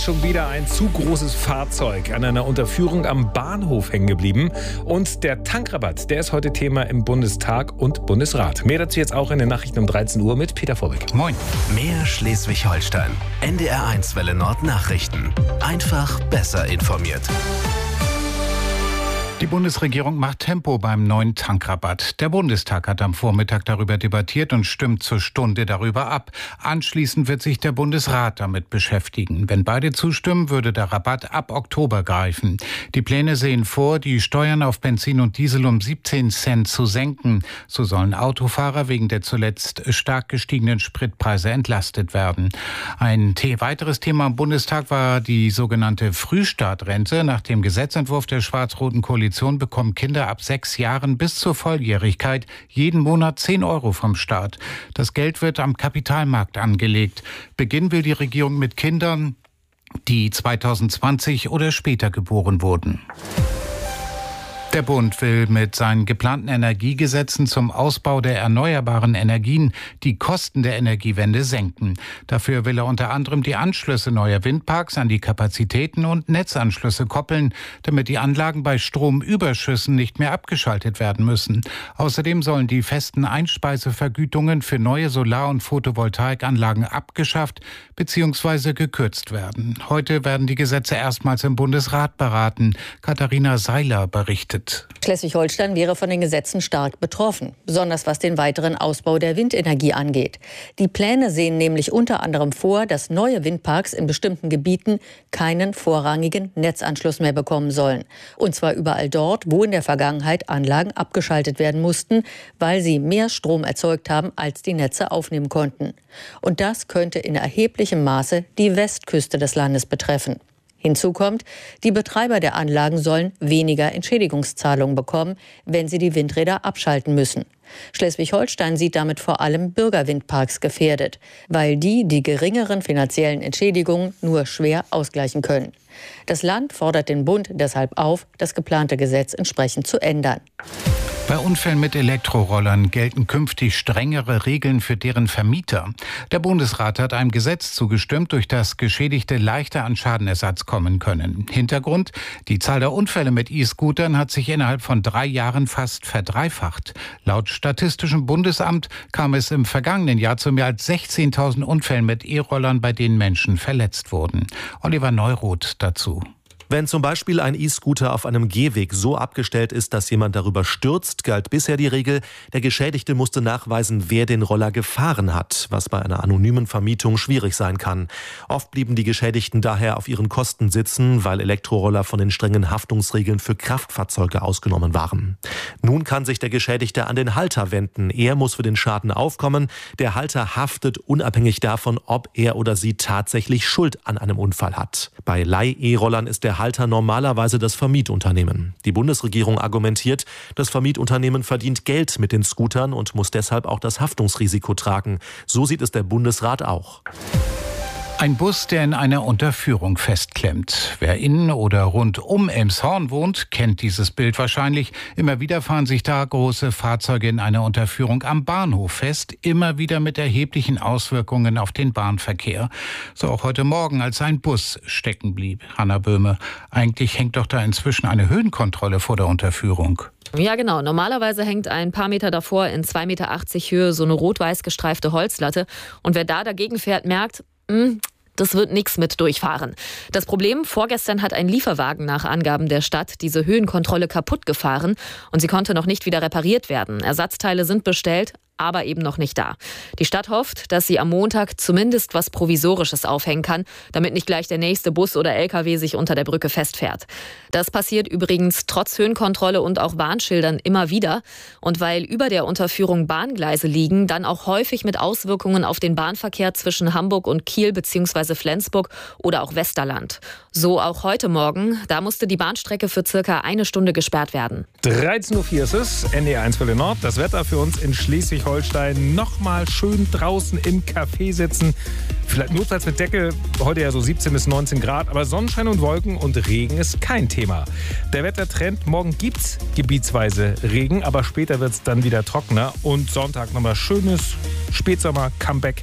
schon wieder ein zu großes Fahrzeug an einer Unterführung am Bahnhof hängen geblieben. Und der Tankrabatt, der ist heute Thema im Bundestag und Bundesrat. Mehr dazu jetzt auch in den Nachrichten um 13 Uhr mit Peter Vorbeck. Moin. Mehr Schleswig-Holstein. NDR1 Welle Nord Nachrichten. Einfach besser informiert. Die Bundesregierung macht Tempo beim neuen Tankrabatt. Der Bundestag hat am Vormittag darüber debattiert und stimmt zur Stunde darüber ab. Anschließend wird sich der Bundesrat damit beschäftigen. Wenn beide zustimmen, würde der Rabatt ab Oktober greifen. Die Pläne sehen vor, die Steuern auf Benzin und Diesel um 17 Cent zu senken. So sollen Autofahrer wegen der zuletzt stark gestiegenen Spritpreise entlastet werden. Ein weiteres Thema im Bundestag war die sogenannte Frühstartrente. Nach dem Gesetzentwurf der schwarz-roten Koalition bekommen Kinder ab 6 Jahren bis zur Volljährigkeit jeden Monat 10 Euro vom Staat. Das Geld wird am Kapitalmarkt angelegt. Beginnen will die Regierung mit Kindern, die 2020 oder später geboren wurden. Der Bund will mit seinen geplanten Energiegesetzen zum Ausbau der erneuerbaren Energien die Kosten der Energiewende senken. Dafür will er unter anderem die Anschlüsse neuer Windparks an die Kapazitäten und Netzanschlüsse koppeln, damit die Anlagen bei Stromüberschüssen nicht mehr abgeschaltet werden müssen. Außerdem sollen die festen Einspeisevergütungen für neue Solar- und Photovoltaikanlagen abgeschafft bzw. gekürzt werden. Heute werden die Gesetze erstmals im Bundesrat beraten. Katharina Seiler berichtet. Schleswig-Holstein wäre von den Gesetzen stark betroffen, besonders was den weiteren Ausbau der Windenergie angeht. Die Pläne sehen nämlich unter anderem vor, dass neue Windparks in bestimmten Gebieten keinen vorrangigen Netzanschluss mehr bekommen sollen. Und zwar überall dort, wo in der Vergangenheit Anlagen abgeschaltet werden mussten, weil sie mehr Strom erzeugt haben, als die Netze aufnehmen konnten. Und das könnte in erheblichem Maße die Westküste des Landes betreffen. Hinzu kommt, die Betreiber der Anlagen sollen weniger Entschädigungszahlungen bekommen, wenn sie die Windräder abschalten müssen. Schleswig-Holstein sieht damit vor allem Bürgerwindparks gefährdet, weil die geringeren finanziellen Entschädigungen nur schwer ausgleichen können. Das Land fordert den Bund deshalb auf, das geplante Gesetz entsprechend zu ändern. Bei Unfällen mit Elektrorollern gelten künftig strengere Regeln für deren Vermieter. Der Bundesrat hat einem Gesetz zugestimmt, durch das Geschädigte leichter an Schadenersatz kommen können. Hintergrund: Die Zahl der Unfälle mit E-Scootern hat sich innerhalb von 3 Jahren fast verdreifacht. Laut Statistischem Bundesamt kam es im vergangenen Jahr zu mehr als 16.000 Unfällen mit E-Rollern, bei denen Menschen verletzt wurden. Oliver Neuroth dazu. Wenn zum Beispiel ein E-Scooter auf einem Gehweg so abgestellt ist, dass jemand darüber stürzt, galt bisher die Regel, der Geschädigte musste nachweisen, wer den Roller gefahren hat, was bei einer anonymen Vermietung schwierig sein kann. Oft blieben die Geschädigten daher auf ihren Kosten sitzen, weil Elektroroller von den strengen Haftungsregeln für Kraftfahrzeuge ausgenommen waren. Nun kann sich der Geschädigte an den Halter wenden. Er muss für den Schaden aufkommen. Der Halter haftet unabhängig davon, ob er oder sie tatsächlich Schuld an einem Unfall hat. Bei Leih-E-Rollern ist der Halter normalerweise das Vermietunternehmen. Die Bundesregierung argumentiert, das Vermietunternehmen verdient Geld mit den Scootern und muss deshalb auch das Haftungsrisiko tragen. So sieht es der Bundesrat auch. Ein Bus, der in einer Unterführung festklemmt. Wer in oder rund um Elmshorn wohnt, kennt dieses Bild wahrscheinlich. Immer wieder fahren sich da große Fahrzeuge in einer Unterführung am Bahnhof fest, immer wieder mit erheblichen Auswirkungen auf den Bahnverkehr. So auch heute Morgen, als ein Bus stecken blieb. Hanna Böhme, eigentlich hängt doch da inzwischen eine Höhenkontrolle vor der Unterführung. Ja, genau. Normalerweise hängt ein paar Meter davor in 2,80 Meter Höhe so eine rot-weiß gestreifte Holzlatte. Und wer da dagegen fährt, merkt, das wird nichts mit durchfahren. Das Problem: Vorgestern hat ein Lieferwagen nach Angaben der Stadt diese Höhenkontrolle kaputt gefahren und sie konnte noch nicht wieder repariert werden. Ersatzteile sind bestellt, aber eben noch nicht da. Die Stadt hofft, dass sie am Montag zumindest was Provisorisches aufhängen kann, damit nicht gleich der nächste Bus oder LKW sich unter der Brücke festfährt. Das passiert übrigens trotz Höhenkontrolle und auch Warnschildern immer wieder. Und weil über der Unterführung Bahngleise liegen, dann auch häufig mit Auswirkungen auf den Bahnverkehr zwischen Hamburg und Kiel bzw. Flensburg oder auch Westerland. So auch heute Morgen. Da musste die Bahnstrecke für circa 1 Stunde gesperrt werden. 13.04 Uhr ist es, NDR1 Welle Nord. Das Wetter für uns in Schleswig-Holstein. Nochmal schön draußen im Café sitzen. Vielleicht notfalls mit Decke. Heute ja so 17 bis 19 Grad. Aber Sonnenschein und Wolken und Regen ist kein Thema. Der Wettertrend: morgen gibt's gebietsweise Regen, aber später wird's dann wieder trockener. Und Sonntag nochmal schönes Spätsommer-Comeback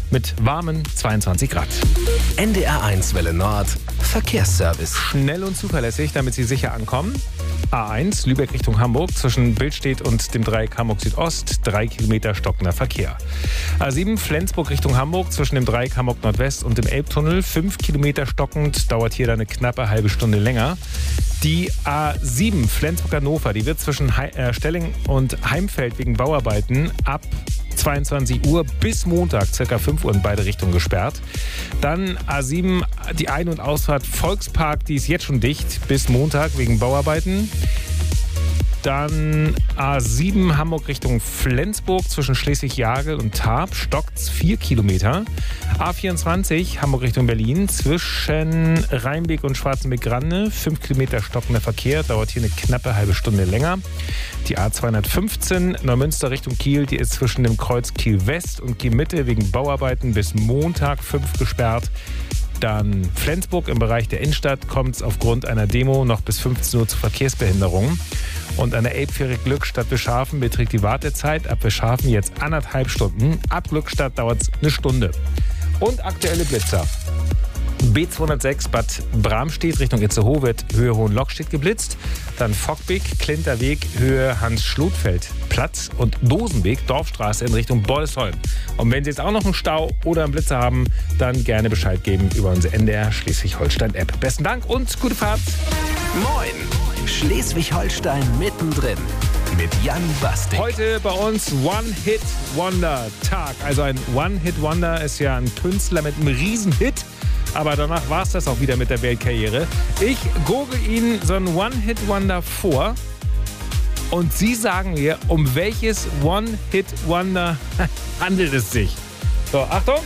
mit warmen 22 Grad. NDR1 Welle Nord, Verkehrsservice. Schnell und zuverlässig, damit Sie sicher ankommen. A1 Lübeck Richtung Hamburg zwischen Billstedt und dem Dreieck Hamburg Südost 3 Kilometer stockender Verkehr. A7 Flensburg Richtung Hamburg zwischen dem Dreieck Hamburg Nordwest und dem Elbtunnel 5 Kilometer stockend, dauert hier dann eine knappe halbe Stunde länger. Die A7 Flensburg-Hannover, die wird zwischen Stelling und Heimfeld wegen Bauarbeiten ab 22 Uhr bis Montag ca. 5 Uhr in beide Richtungen gesperrt. Dann A7, die Ein- und Ausfahrt Volkspark, die ist jetzt schon dicht bis Montag wegen Bauarbeiten. Dann A7 Hamburg Richtung Flensburg zwischen Schleswig-Jagel und Tarp, stockt's 4 Kilometer. A24 Hamburg Richtung Berlin zwischen Rheinbeek und Schwarzenbeck-Grande, 5 Kilometer stockender Verkehr, dauert hier eine knappe halbe Stunde länger. Die A215 Neumünster Richtung Kiel, die ist zwischen dem Kreuz Kiel West und Kiel Mitte wegen Bauarbeiten bis Montag 5 gesperrt. Dann Flensburg im Bereich der Innenstadt kommt es aufgrund einer Demo noch bis 15 Uhr zu Verkehrsbehinderungen. Und an der Elbfähre Glückstadt Beschhafen beträgt die Wartezeit ab Beschhafen jetzt 1,5 Stunden. Ab Glückstadt dauert es eine Stunde. Und aktuelle Blitzer. B206 Bad Bramstedt Richtung Itzehoe wird Höhe Hohenlockstedt geblitzt. Dann Fockbeek, Klinterweg, Höhe Hans-Schlotfeld-Platz und Dosenweg, Dorfstraße in Richtung Bolsholm. Und wenn Sie jetzt auch noch einen Stau oder einen Blitzer haben, dann gerne Bescheid geben über unsere NDR Schleswig-Holstein-App. Besten Dank und gute Fahrt. Moin! Schleswig-Holstein mittendrin mit Jan Bastik. Heute bei uns One-Hit-Wonder-Tag. Also ein One-Hit-Wonder ist ja ein Künstler mit einem Riesen-Hit. Aber danach war es das auch wieder mit der Weltkarriere. Ich gurgel Ihnen so ein One-Hit-Wonder vor. Und Sie sagen mir, um welches One-Hit-Wonder handelt es sich. So, Achtung.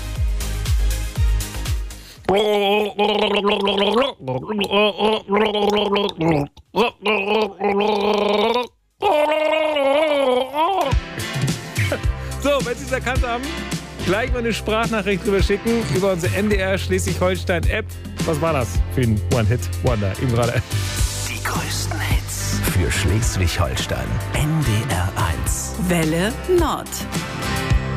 So, wenn Sie es erkannt haben, gleich mal eine Sprachnachricht drüber schicken über unsere NDR Schleswig-Holstein-App. Was war das für ein One-Hit-Wonder eben gerade? Die größten Hits für Schleswig-Holstein. NDR 1. Welle Nord.